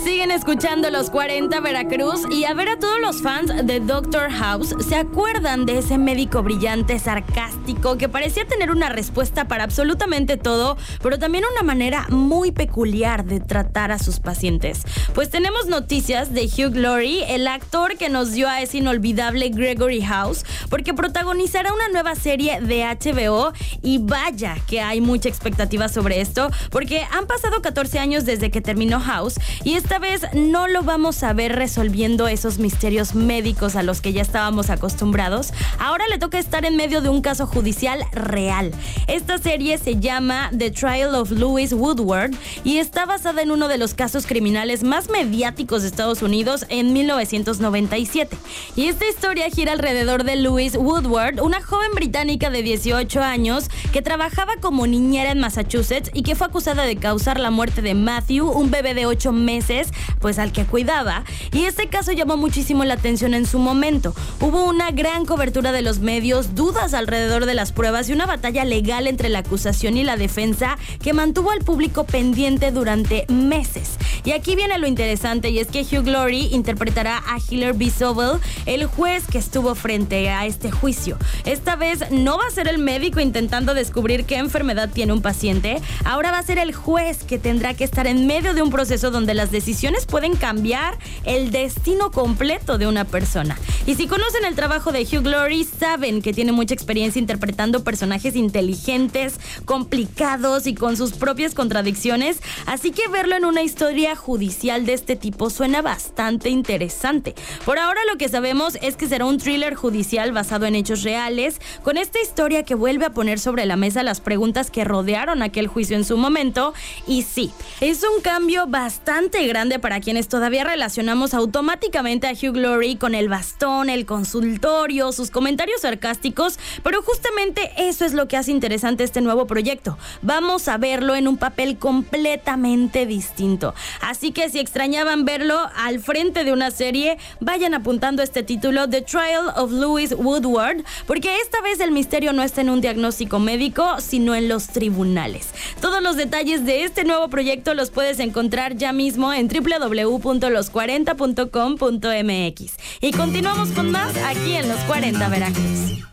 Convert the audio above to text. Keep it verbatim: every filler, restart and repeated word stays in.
Siguen escuchando Los cuarenta Veracruz y a ver a todos los fans de Doctor House, ¿se acuerdan de ese médico brillante, sarcástico, que parecía tener una respuesta para absolutamente todo, pero también una manera muy peculiar de tratar a sus pacientes? Pues tenemos noticias de Hugh Laurie, el actor que nos dio a ese inolvidable Gregory House, porque protagonizará una nueva serie de H B O y vaya que hay mucha expectativa sobre esto, porque han pasado catorce años desde que terminó House y esta vez no lo vamos a ver resolviendo esos misterios médicos a los que ya estábamos acostumbrados. Ahora le toca estar en medio de un caso judicial real. Esta serie se llama The Trial of Louis Woodward y está basada en uno de los casos criminales más mediáticos de Estados Unidos en mil novecientos noventa y siete. Y esta historia gira alrededor de Louis Woodward, una joven británica de dieciocho años que trabajaba como niñera en Massachusetts y que fue acusada de causar la muerte de Matthew, un bebé de ocho meses, pues al que cuidaba, y este caso llamó muchísimo la atención en su momento. Hubo una gran cobertura de los medios, dudas alrededor de las pruebas y una batalla legal entre la acusación y la defensa que mantuvo al público pendiente durante meses. Y aquí viene lo interesante, y es que Hugh Laurie interpretará a Hiller B. Sobel, el juez que estuvo frente a este juicio. Esta vez no va a ser el médico intentando descubrir qué enfermedad tiene un paciente, ahora va a ser el juez que tendrá que estar en medio de un proceso donde las decisiones pueden cambiar el destino completo de una persona. Y si conocen el trabajo de Hugh Laurie, saben que tiene mucha experiencia interpretando personajes inteligentes, complicados y con sus propias contradicciones, así que verlo en una historia judicial de este tipo suena bastante interesante. Por ahora lo que sabemos es que será un thriller judicial basado en hechos reales, con esta historia que vuelve a poner sobre la mesa las preguntas que rodearon aquel juicio en su momento. Y sí, es un cambio bastante grande para quienes todavía relacionamos automáticamente a Hugh Laurie con el bastón, el consultorio, sus comentarios sarcásticos, pero justamente eso es lo que hace interesante este nuevo proyecto. Vamos a verlo en un papel completamente distinto. Así que si extrañaban verlo al frente de una serie, vayan apuntando este título, The Trial of Louis Woodward, porque esta vez el misterio no está en un diagnóstico médico, sino en los tribunales. Todos los detalles de este nuevo proyecto los puedes encontrar ya mismo en doble u doble u doble u punto los cuarenta punto com punto m x. Y continuamos con más aquí en Los cuarenta Veracruz.